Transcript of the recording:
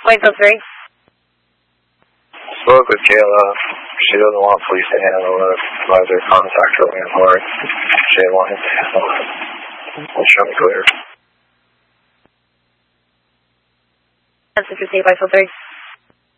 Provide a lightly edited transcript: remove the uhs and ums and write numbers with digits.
Whiteville 3. Spoke with Kayla. She doesn't want police to handle it. Advise her to contact her landlord. She didn't want him to handle it. Show me clear. That's 58 Whiteville 3.